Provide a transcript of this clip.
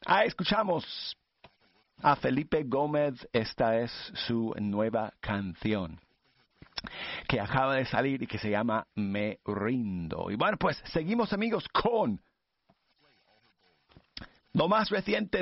Escuchamos a Felipe Gómez. Esta es su nueva canción que acaba de salir y que se llama Me Rindo. Y bueno, pues seguimos, amigos, con lo más reciente